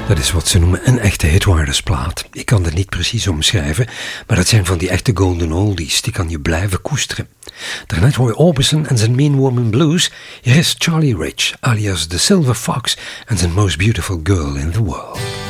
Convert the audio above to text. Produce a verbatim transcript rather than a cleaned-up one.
Dat is wat ze noemen een echte hitwaardersplaat. Ik kan het niet precies omschrijven, maar dat zijn van die echte golden oldies, die kan je blijven koesteren. Daarnet hoor je Orbison en zijn Mean Woman Blues. Hier is Charlie Rich, alias The Silver Fox, en zijn Most Beautiful Girl in the World.